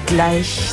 Gleich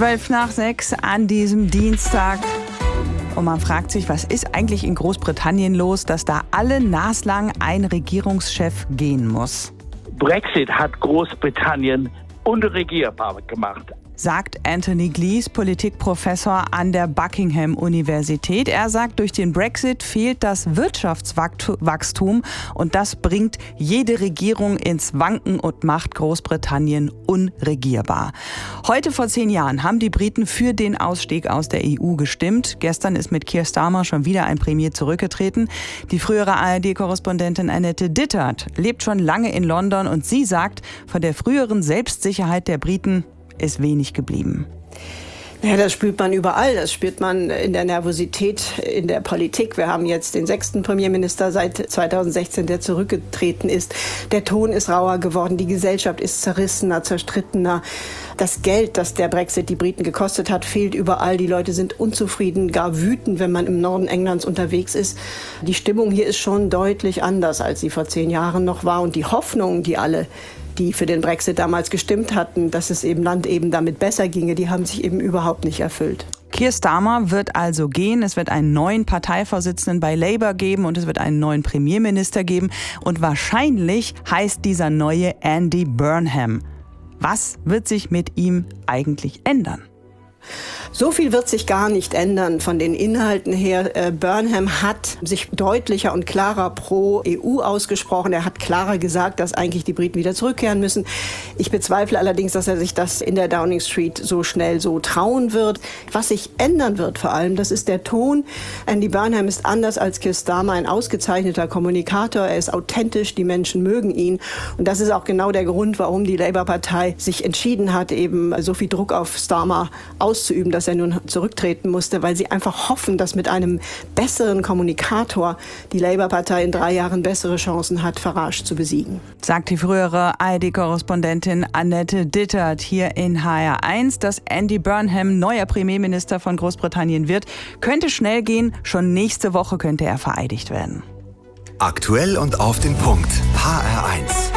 5:12 an diesem Dienstag. Und man fragt sich, was ist eigentlich in Großbritannien los, dass da alle naslang ein Regierungschef gehen muss? Brexit hat Großbritannien unregierbar gemacht, sagt Anthony Glees, Politikprofessor an der Buckingham-Universität. Er sagt, durch den Brexit fehlt das Wirtschaftswachstum und das bringt jede Regierung ins Wanken und macht Großbritannien unregierbar. Heute vor 10 Jahren haben die Briten für den Ausstieg aus der EU gestimmt. Gestern ist mit Keir Starmer schon wieder ein Premier zurückgetreten. Die frühere ARD-Korrespondentin Annette Dittert lebt schon lange in London und sie sagt, von der früheren Selbstsicherheit der Briten ist wenig geblieben. Ja, das spürt man überall. Das spürt man in der Nervosität in der Politik. Wir haben jetzt den 6. Premierminister seit 2016, der zurückgetreten ist. Der Ton ist rauer geworden. Die Gesellschaft ist zerrissener, zerstrittener. Das Geld, das der Brexit die Briten gekostet hat, fehlt überall. Die Leute sind unzufrieden, gar wütend, wenn man im Norden Englands unterwegs ist. Die Stimmung hier ist schon deutlich anders, als sie vor 10 Jahren noch war. Und die Hoffnungen, die für den Brexit damals gestimmt hatten, dass es eben Land eben damit besser ginge, die haben sich eben überhaupt nicht erfüllt. Keir Starmer wird also gehen. Es wird einen neuen Parteivorsitzenden bei Labour geben und es wird einen neuen Premierminister geben. Und wahrscheinlich heißt dieser neue Andy Burnham. Was wird sich mit ihm eigentlich ändern? So viel wird sich gar nicht ändern von den Inhalten her. Burnham hat sich deutlicher und klarer pro EU ausgesprochen. Er hat klarer gesagt, dass eigentlich die Briten wieder zurückkehren müssen. Ich bezweifle allerdings, dass er sich das in der Downing Street so schnell so trauen wird. Was sich ändern wird vor allem, das ist der Ton. Andy Burnham ist anders als Keir Starmer ein ausgezeichneter Kommunikator. Er ist authentisch, die Menschen mögen ihn. Und das ist auch genau der Grund, warum die Labour-Partei sich entschieden hat, eben so viel Druck auf Starmer auszuüben, dass er nun zurücktreten musste, weil sie einfach hoffen, dass mit einem besseren Kommunikator die Labour-Partei in 3 Jahren bessere Chancen hat, Farage zu besiegen. Sagt die frühere ARD-Korrespondentin Annette Dittert hier in HR1. Dass Andy Burnham neuer Premierminister von Großbritannien wird, könnte schnell gehen. Schon nächste Woche könnte er vereidigt werden. Aktuell und auf den Punkt. HR1.